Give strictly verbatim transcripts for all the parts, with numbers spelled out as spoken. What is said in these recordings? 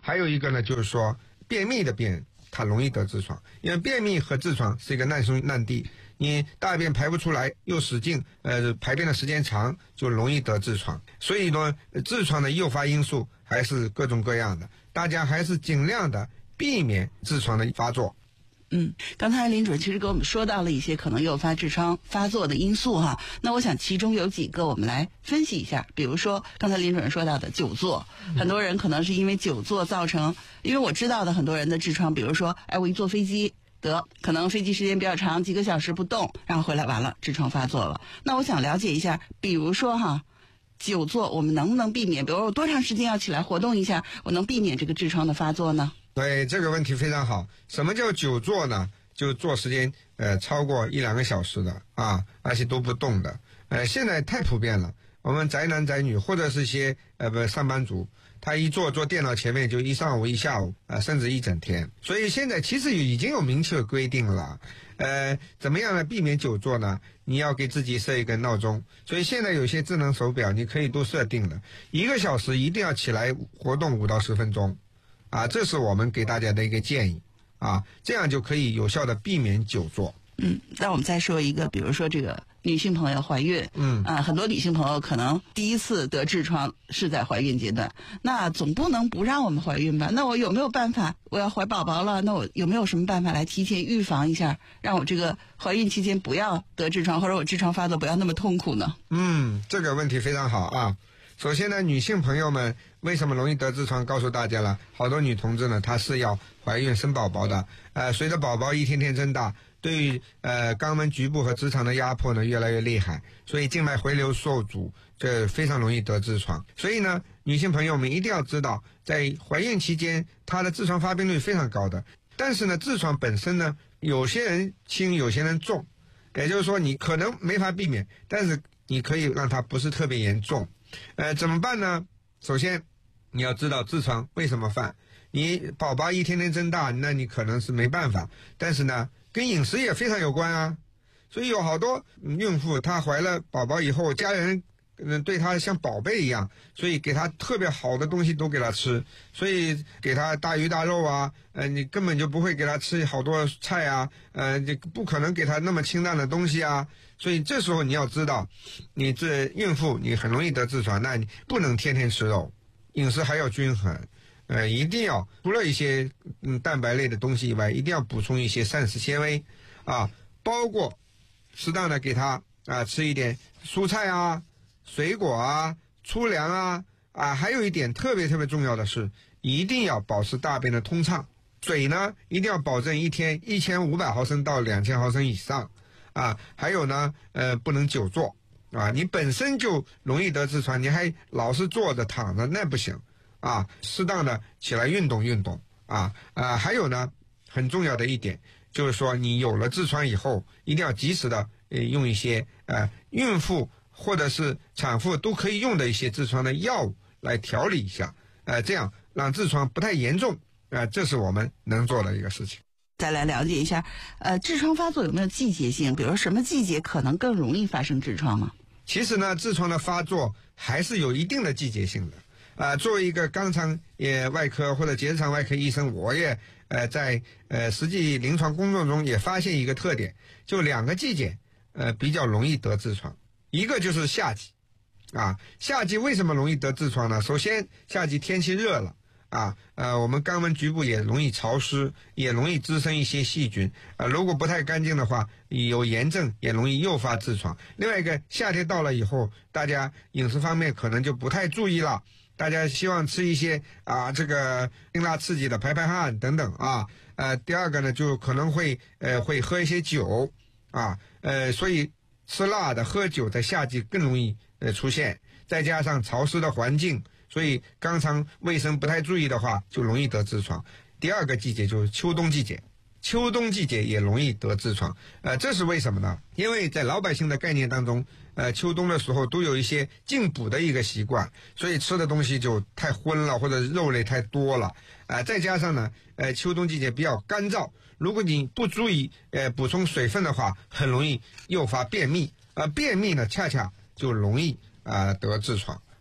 还有一个呢，就是说便秘的病人他容易得痔疮，因为便秘和痔疮是一个难兄难弟，你大便排不出来又使劲，呃，排便的时间长就容易得痔疮。所以呢，痔疮的诱发因素还是各种各样的，大家还是尽量的避免痔疮的发作。 嗯，刚才林主任其实给我们说到了一些可能诱发痔疮发作的因素哈，那我想其中有几个我们来分析一下。比如说刚才林主任说到的久坐，很多人可能是因为久坐造成，因为我知道的很多人的痔疮，比如说哎我一坐飞机得可能飞机时间比较长，几个小时不动，然后回来完了痔疮发作了。那我想了解一下，比如说哈久坐我们能不能避免，比如说我多长时间要起来活动一下，我能避免这个痔疮的发作呢？ 对，这个问题非常好。什么叫久坐呢？就坐时间呃超过一两个小时的啊，而且都不动的。呃，现在太普遍了。我们宅男宅女或者是一些呃不上班族，他一坐坐电脑前面就一上午一下午啊、呃，甚至一整天。所以现在其实已经有明确的规定了。呃，怎么样来避免久坐呢？你要给自己设一个闹钟。所以现在有些智能手表你可以都设定了，一个小时一定要起来活动五到十分钟。啊，这是我们给大家的一个建议啊，这样就可以有效的避免久坐。 嗯，那我们再说一个，比如说这个女性朋友怀孕， 嗯啊，很多女性朋友可能第一次得痔疮是在怀孕阶段，那总不能不让我们怀孕吧？那我有没有办法？我要怀宝宝了，那我有没有什么办法来提前预防一下，让我这个怀孕期间不要得痔疮，或者我痔疮发作不要那么痛苦呢？ 嗯，这个问题非常好啊。首先呢，女性朋友们为什么容易得痔疮？告诉大家了，好多女同志呢，她是要怀孕生宝宝的，呃，随着宝宝一天天增大，对于呃肛门局部和直肠的压迫呢越来越厉害，所以静脉回流受阻，这非常容易得痔疮。所以呢，女性朋友们一定要知道，在怀孕期间，她的痔疮发病率非常高的。但是呢，痔疮本身呢，有些人轻，有些人重，也就是说你可能没法避免，但是你可以让它不是特别严重。呃，怎么办呢？首先，你要知道痔疮为什么犯。你宝宝一天天增大，那你可能是没办法。但是呢，跟饮食也非常有关啊。所以有好多孕妇，她怀了宝宝以后，家人嗯对她像宝贝一样，所以给她特别好的东西都给她吃，所以给她大鱼大肉啊，呃，你根本就不会给她吃好多菜啊，呃，你不可能给她那么清淡的东西啊。所以这时候你要知道，你这孕妇你很容易得痔疮，那你不能天天吃肉，饮食还要均衡，呃，一定要除了一些嗯蛋白类的东西以外，一定要补充一些膳食纤维啊，包括适当的给她啊吃一点蔬菜啊、水果啊、粗粮啊啊，还有一点特别特别重要的是，一定要保持大便的通畅，水呢一定要保证一天一千五百毫升到两千毫升以上。啊，还有呢，呃，不能久坐啊，你本身就容易得痔疮，你还老是坐着躺着，那不行啊，适当的起来运动运动啊啊，还有呢，很重要的一点就是说，你有了痔疮以后，一定要及时的呃用一些呃孕妇或者是产妇都可以用的一些痔疮的药物来调理一下，呃，这样让痔疮不太严重，啊、呃，这是我们能做的一个事情。 再来了解一下，呃，痔疮发作有没有季节性？比如什么季节可能更容易发生痔疮吗？ 其实呢，痔疮的发作还是有一定的季节性的。啊、呃，作为一个肛肠也外科或者结直肠外科医生，我也呃在呃实际临床工作中也发现一个特点，就两个季节呃比较容易得痔疮，一个就是夏季，啊，夏季为什么容易得痔疮呢？首先，夏季天气热了。啊，呃，我们肛门局部也容易潮湿，也容易滋生一些细菌，呃，如果不太干净的话，有炎症也容易诱发痔疮。另外一个，夏天到了以后，大家饮食方面可能就不太注意了，大家希望吃一些啊，这个辛辣刺激的排排汗等等啊，呃，第二个呢，就可能会呃会喝一些酒啊，呃，所以吃辣的、喝酒在夏季更容易呃出现，再加上潮湿的环境。所以肛肠卫生不太注意的话，就容易得痔疮。第二个季节就是秋冬季节，秋冬季节也容易得痔疮。呃，这是为什么呢？因为在老百姓的概念当中，呃，秋冬的时候都有一些进补的一个习惯，所以吃的东西就太荤了，或者肉类太多了。啊、呃，再加上呢，呃，秋冬季节比较干燥，如果你不注意呃补充水分的话，很容易诱发便秘。呃，便秘呢，恰恰就容易啊、呃、得痔疮。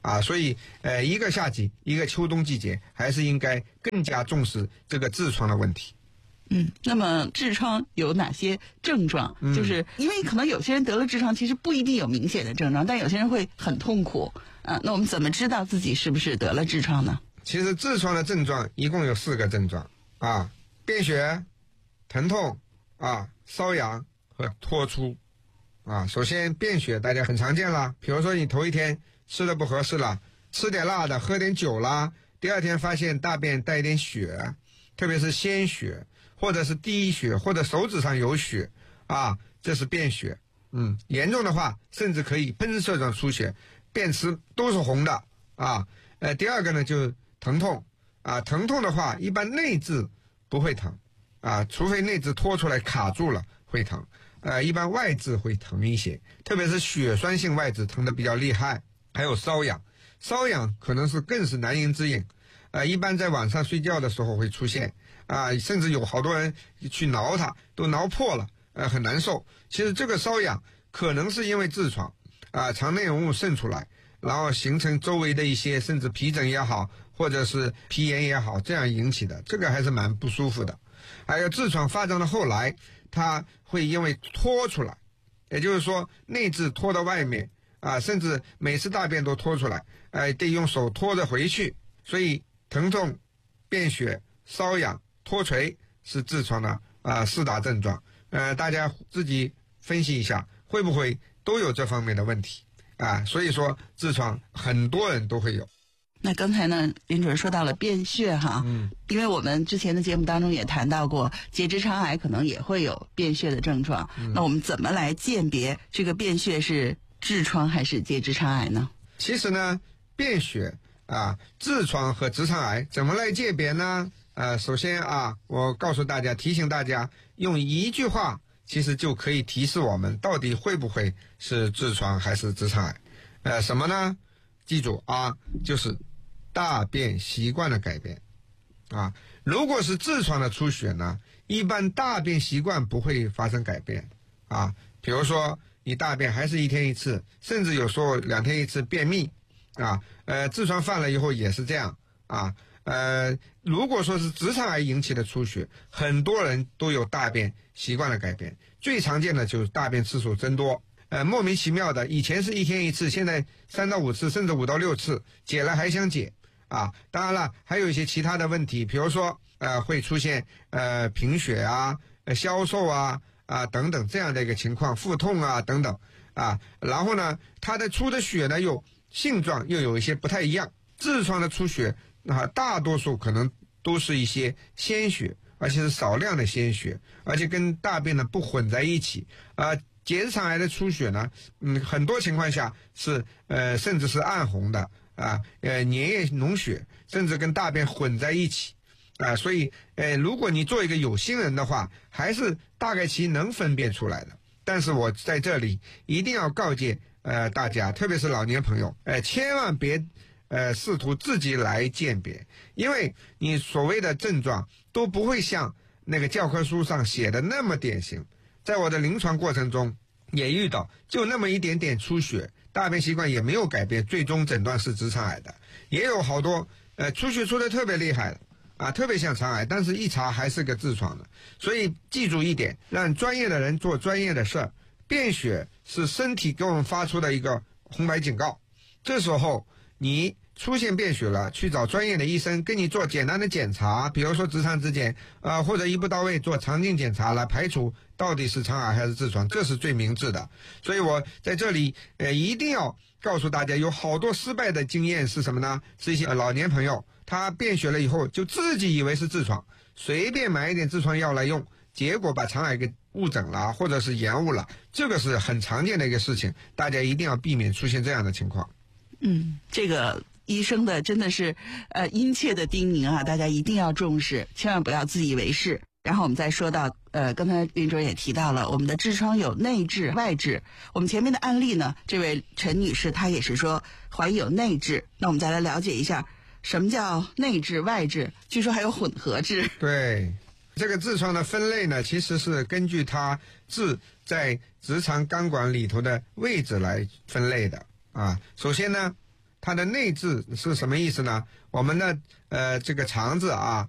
啊，所以呃，一个夏季，一个秋冬季节，还是应该更加重视这个痔疮的问题。 嗯，那么痔疮有哪些症状？ 嗯、 就是因为可能有些人得了痔疮，其实不一定有明显的症状，但有些人会很痛苦啊。那我们怎么知道自己是不是得了痔疮呢？ 其实痔疮的症状一共有四个症状啊：便血、疼痛啊、瘙痒和脱出啊。首先便血大家很常见了，比如说你头一天吃的不合适了，吃点辣的，喝点酒啦，第二天发现大便带一点血，特别是鲜血，或者是滴血，或者手指上有血啊，这是便血。嗯，严重的话甚至可以喷射状出血，便池都是红的啊。呃，第二个呢就是疼痛啊，疼痛的话一般内痔不会疼啊，除非内痔拖出来卡住了会疼。呃，一般外痔会疼一些，特别是血栓性外痔疼得比较厉害。还有瘙痒，瘙痒可能是更是难言之隐，呃，一般在晚上睡觉的时候会出现啊，甚至有好多人去挠它，都挠破了，呃，很难受。其实这个瘙痒可能是因为痔疮啊，肠内容物渗出来，然后形成周围的一些甚至皮疹也好，或者是皮炎也好，这样引起的，这个还是蛮不舒服的。还有痔疮发展到后来，它会因为拖出来，也就是说内痔拖到外面啊，甚至每次大便都拖出来，呃，得用手拖着回去。所以疼痛、便血、瘙痒、脱垂是痔疮的啊四大症状。呃，大家自己分析一下，会不会都有这方面的问题啊？所以说痔疮很多人都会有。 那刚才呢，林主任说到了便血哈，嗯，因为我们之前的节目当中也谈到过，结直肠癌可能也会有便血的症状。嗯、那我们怎么来鉴别这个便血是痔疮还是结直肠癌呢？ 其实呢，便血啊，痔疮和直肠癌怎么来鉴别呢？呃，首先啊，我告诉大家，提醒大家，用一句话其实就可以提示我们到底会不会是痔疮还是直肠癌。呃，什么呢？记住啊，就是大便习惯的改变啊。如果是痔疮的出血呢，一般大便习惯不会发生改变啊。比如说你大便还是一天一次，甚至有时候两天一次便秘啊。呃，痔疮犯了以后也是这样啊。呃，如果说是直肠癌引起的出血，很多人都有大便习惯的改变，最常见的就是大便次数增多。呃，莫名其妙的，以前是一天一次，现在三到五次，甚至五到六次，解了还想解啊！当然了，还有一些其他的问题，比如说呃会出现呃贫血啊、呃消瘦啊啊等等这样的一个情况，腹痛啊等等啊。然后呢，它的出的血呢又性状又有一些不太一样。痔疮的出血啊，大多数可能都是一些鲜血，而且是少量的鲜血，而且跟大便呢不混在一起啊。结直肠癌的出血呢，嗯，很多情况下是呃，甚至是暗红的啊，呃，粘液脓血，甚至跟大便混在一起啊，所以呃，如果你做一个有心人的话，还是大概其能分辨出来的。但是我在这里一定要告诫呃大家，特别是老年朋友，呃，千万别呃试图自己来鉴别，因为你所谓的症状都不会像那个教科书上写的那么典型。在我的临床过程中也遇到，就那么一点点出血，大便习惯也没有改变，最终诊断是直肠癌的。也有好多呃出血出的特别厉害的啊，特别像肠癌，但是一查还是个痔疮的。所以记住一点，让专业的人做专业的事儿。便血是身体给我们发出的一个红白警告，这时候你出现便血了，去找专业的医生跟你做简单的检查，比如说直肠指检啊、呃，或者一步到位做肠镜检查来排除到底是肠癌还是痔疮，这是最明智的。所以我在这里呃一定要告诉大家，有好多失败的经验是什么呢？是一些老年朋友，他便血了以后就自己以为是痔疮，随便买一点痔疮药来用，结果把肠癌给误诊了，或者是延误了，这个是很常见的一个事情，大家一定要避免出现这样的情况。 嗯，这个医生的真的是呃殷切的叮咛啊，大家一定要重视，千万不要自以为是。然后我们再说到呃，刚才林主任也提到了，我们的痔疮有内痔、外痔。我们前面的案例呢，这位陈女士她也是说怀疑有内痔。那我们再来了解一下什么叫内痔、外痔，据说还有混合痔。 对，这个痔疮的分类呢，其实是根据它痔在直肠钢管里头的位置来分类的啊。首先呢， 它的内痔是什么意思呢？我们的呃这个肠子啊，